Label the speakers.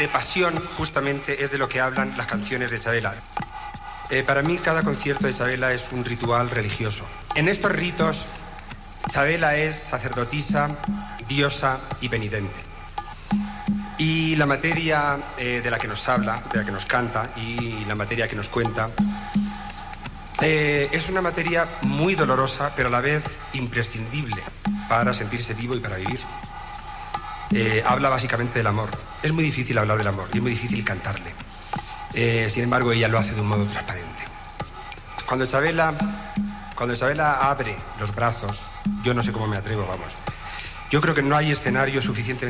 Speaker 1: de pasión, justamente, es de lo que hablan las canciones de Chabela. Para mí, cada concierto de Chabela es un ritual religioso. En estos ritos, Chabela es sacerdotisa, diosa y penitente. Y la materia de la que nos habla, de la que nos canta y la materia que nos cuenta, es una materia muy dolorosa, pero a la vez imprescindible para sentirse vivo y para vivir. Habla básicamente del amor. Es muy difícil hablar del amor y es muy difícil cantarle. Sin embargo, ella lo hace de un modo transparente. Cuando Chabela abre los brazos, yo no sé cómo me atrevo, vamos. Yo creo que no hay escenario suficientemente